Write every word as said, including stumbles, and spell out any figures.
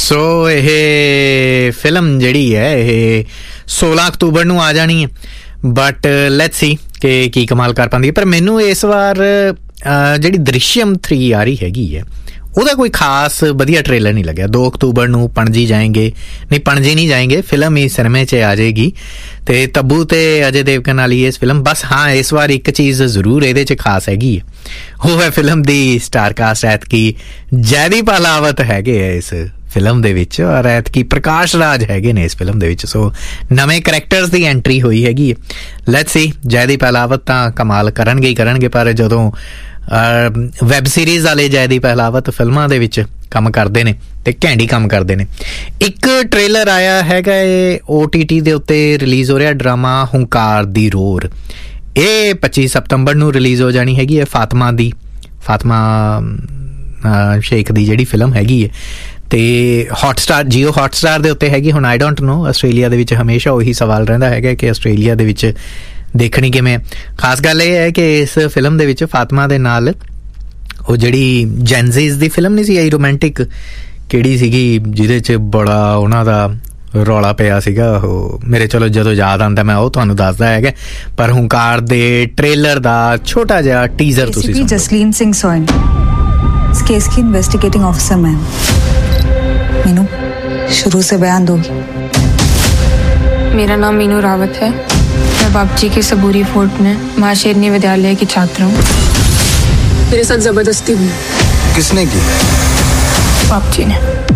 ਸੋ ਇਹ ਫਿਲਮ ਜਿਹੜੀ ਹੈ ਇਹ ਸੋਲਾਂ ਅਕਤੂਬਰ ਨੂੰ ਆ ਜਾਣੀ ਹੈ, ਬਟ ਲੈਟਸ ਸੀ ਕਿ ਕੀ ਕਮਾਲ ਕਰ ਪਾਉਂਦੀ ਹੈ। ਪਰ ਮੈਨੂੰ ਇਸ ਵਾਰ ਜਿਹੜੀ ਦ੍ਰਿਸ਼ਯਮ ਥ੍ਰੀ ਆ ਰਹੀ ਹੈਗੀ ਹੈ ਉਹਦਾ ਕੋਈ ਖਾਸ ਵਧੀਆ ਟ੍ਰੇਲਰ ਨਹੀਂ ਲੱਗਿਆ। ਦੋ ਅਕਤੂਬਰ ਨੂੰ ਪਣਜੀ ਜਾਏਂਗੇ, ਨਹੀਂ ਪਣਜੀ ਨਹੀਂ ਜਾਏਂਗੇ, ਫਿਲਮ ਹੀ ਸਿਨੇਮੇ 'ਚ ਆ ਜਾਏਗੀ ਅਤੇ ਤੱਬੂ ਅਤੇ ਅਜੇ ਦੇਵਗਨ ਵਾਲੀ ਇਸ ਫਿਲਮ। ਬਸ ਹਾਂ ਇਸ ਵਾਰ ਇੱਕ ਚੀਜ਼ ਜ਼ਰੂਰ ਇਹਦੇ 'ਚ ਖਾਸ ਹੈਗੀ ਹੈ, ਉਹ ਹੈ ਫਿਲਮ ਦੀ ਸਟਾਰ ਕਾਸਟ। ਐਤਕੀ ਜੈਦੀਪ ਅਲਾਵਤ ਹੈਗੇ ਹੈ ਇਸ ਫਿਲਮ ਦੇ ਵਿੱਚ, ਔਰ ਐਤਕੀ ਪ੍ਰਕਾਸ਼ ਰਾਜ ਹੈਗੇ ਨੇ ਇਸ ਫਿਲਮ ਦੇ ਵਿੱਚ। ਸੋ ਨਵੇਂ ਕਰੈਕਟਰਸ ਦੀ ਐਂਟਰੀ ਹੋਈ ਹੈਗੀ ਹੈ। ਲੈਟਸ ਸੀ ਜੈਦੀਪ ਅਲਾਵਤ ਤਾਂ ਕਮਾਲ ਕਰਨਗੇ ਹੀ ਕਰਨਗੇ, ਪਰ ਜਦੋਂ ਵੈਬ ਸੀਰੀਜ਼ ਵਾਲੇ ਜੈਦੀਪ ਅਲਾਵਤ ਫਿਲਮਾਂ ਦੇ ਵਿੱਚ ਕੰਮ ਕਰਦੇ ਨੇ ਤੇ ਘੈਂਡੀ ਕੰਮ ਕਰਦੇ ਨੇ। ਇੱਕ ਟ੍ਰੇਲਰ ਆਇਆ ਹੈਗਾ ਇਹ ਓ ਟੀ ਟੀ ਦੇ ਉੱਤੇ ਰਿਲੀਜ਼ ਹੋ ਰਿਹਾ, ਡਰਾਮਾ ਹੁੰਕਾਰ ਦੀ ਰੋਰ। ਇਹ ਪੱਚੀ ਸਤੰਬਰ ਨੂੰ ਰਿਲੀਜ਼ ਹੋ ਜਾਣੀ ਹੈਗੀ ਹੈ। ਫਾਤਮਾ ਦੀ ਫਾਤਮਾ ਸ਼ੇਖ ਦੀ ਜਿਹੜੀ ਫਿਲਮ ਹੈਗੀ ਹੈ ਅਤੇ ਹੌਟਸਟਾਰ ਜੀਓ ਹੌਟਸਟਾਰ ਦੇ ਉੱਤੇ ਹੈਗੀ। ਹੁਣ ਆਈ ਡੋਂਟ ਨੋ ਆਸਟ੍ਰੇਲੀਆ ਦੇ ਵਿੱਚ ਹਮੇਸ਼ਾ ਉਹੀ ਸਵਾਲ ਰਹਿੰਦਾ ਹੈਗਾ ਕਿ ਆਸਟ੍ਰੇਲੀਆ ਦੇ ਵਿੱਚ ਦੇਖਣੀ ਕਿਵੇਂ। ਖਾਸ ਗੱਲ ਇਹ ਹੈ ਕਿ ਇਸ ਫਿਲਮ ਦੇ ਵਿੱਚ ਫਾਤਮਾ ਦੇ ਨਾਲ ਉਹ ਜਿਹੜੀ ਜੈਨਜ਼ੀਜ਼ ਦੀ ਫਿਲਮ ਨਹੀਂ ਸੀ ਆਈ ਰੋਮਾਂਟਿਕ, ਕਿਹੜੀ ਸੀਗੀ ਜਿਹਦੇ 'ਚ ਬੜਾ ਉਹਨਾਂ ਦਾ ਰੌਲਾ ਪਿਆ ਸੀਗਾ, ਉਹ ਮੇਰੇ ਚਲੋ ਜਦੋਂ ਯਾਦ ਆਉਂਦਾ ਮੈਂ ਉਹ ਤੁਹਾਨੂੰ ਦੱਸਦਾ ਹੈਗਾ। ਪਰ ਹੁੰਕਾਰ ਦੇ ਟ੍ਰੇਲਰ ਦਾ ਛੋਟਾ ਜਿਹਾ ਟੀਜ਼ਰ ਤੁਸੀਂ ਸੁਣੋ। ਜਸਲੀਨ ਸਿੰਘ ਸੋਇਨ इस केस की इन्वेस्टिगेटिंग ऑफिसर मैं हूं। मीनू शुरू से बयान दोगी? मेरा नाम मीनू रावत है, मैं बापजी के सबूरी फोर्ट में माँ शेरनी विद्यालय की छात्र हूँ। मेरे साथ जबरदस्ती हुई। किसने की? बापजी ने।